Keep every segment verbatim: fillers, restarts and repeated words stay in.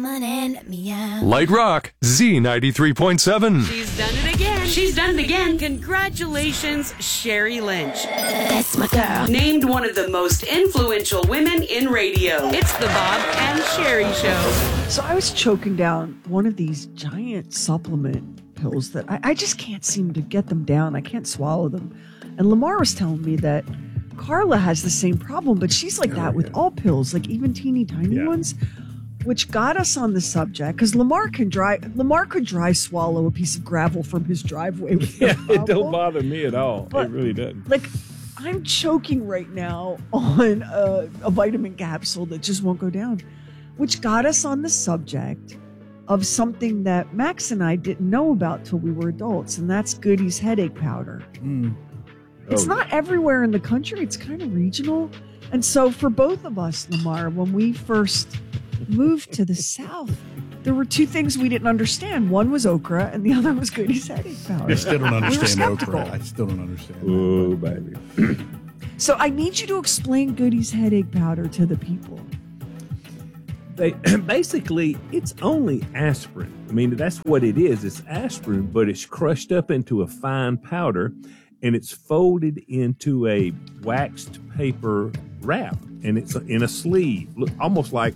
woman and let me out. Light Rock, Z ninety-three point seven. She's done it again. She's done it again. Congratulations, Sherry Lynch. That's my girl. Named one of the most influential women in radio. It's the Bob and Sherry Show. So I was choking down one of these giant supplement pills that I, I just can't seem to get them down. I can't swallow them. And Lamar was telling me that Carla has the same problem, but she's like that with all pills, like even teeny tiny Yeah. ones, which got us on the subject because Lamar can dry Lamar could dry swallow a piece of gravel from his driveway. With no Yeah, it don't problem. bother me at all. But, it really doesn't. Like, I'm choking right now on a, a vitamin capsule that just won't go down, which got us on the subject of something that Max and I didn't know about till we were adults, and that's Goody's headache powder. Mm. It's Oh. not everywhere in the country. It's kind of regional. And so for both of us, Lamar, when we first moved to the South, there were two things we didn't understand. One was okra, and the other was Goody's headache powder. I still don't We were understand skeptical. okra. I still don't understand. Oh, baby. So I need you to explain Goody's headache powder to the people. They, basically, it's only aspirin. I mean, that's what it is. It's aspirin, but it's crushed up into a fine powder, and it's folded into a waxed paper wrap, and it's in a sleeve, look, almost like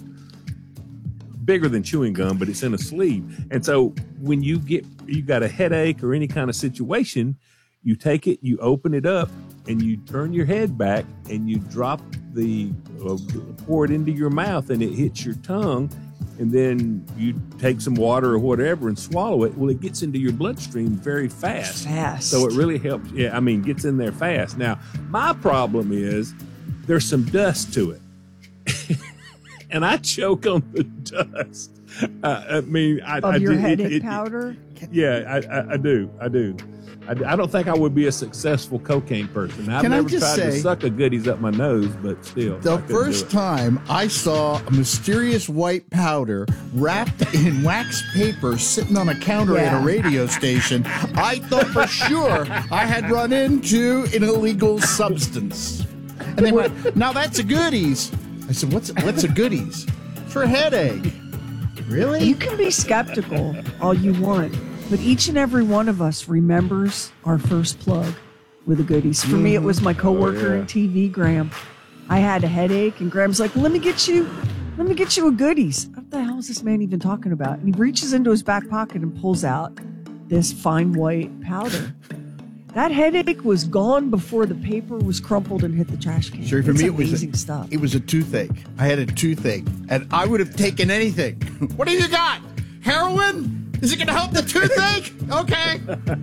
bigger than chewing gum, but it's in a sleeve. And so when you get you got a headache or any kind of situation, you take it, you open it up, and you turn your head back, and you drop the uh, pour it into your mouth, and it hits your tongue, and then you take some water or whatever and swallow it. Well, it gets into your bloodstream very fast. Fast. So it really helps. Yeah, I mean, gets in there fast. Now, my problem is there's some dust to it, and I choke on the dust. Uh, I mean, I, Of I your do- it- headache it- powder? Yeah, I, I, I do. I do. I, I don't think I would be a successful cocaine person. I've Can I never just tried to say- suck a goodies up my nose, but still. The I couldn't do first it. time I saw a mysterious white powder wrapped in wax paper sitting on a counter at Yeah. a radio station, I thought for sure I had run into an illegal substance. And they went, "Now that's a goodies." I said, "What's what's a goodies?" "For a headache." Really? You can be skeptical all you want, but each and every one of us remembers our first plug with the goodies. For me, it was my coworker Oh, yeah. in T V, Graham. I had a headache, and Graham's like, "Let me get you, let me get you a goodies." What the hell is this man even talking about? And he reaches into his back pocket and pulls out this fine white powder. That headache was gone before the paper was crumpled and hit the trash can. Sure, for It's me, it was amazing a, stuff. It was a toothache. I had a toothache, and I would have taken anything. What do you got? Heroin? Is it going to help the toothache? Okay.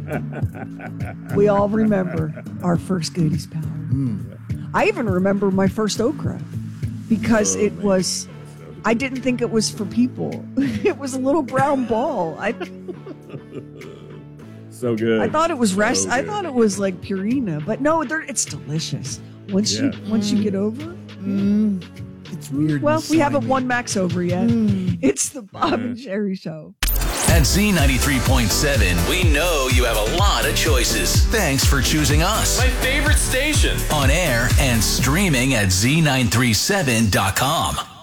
We all remember our first goodies powder. I even remember my first okra because it was, I didn't think it was for people. It was a little brown ball. I So good. I thought it was rest. So I good. thought it was like Purina, but no, they're, it's delicious. Once Yeah. you once you get over it. It's weird. Well, we haven't slimy. won Max over yet. It's the Bob and Sherry Show. At Z ninety-three point seven, we know you have a lot of choices. Thanks for choosing us. My favorite station. On air and streaming at Z nine three seven dot com.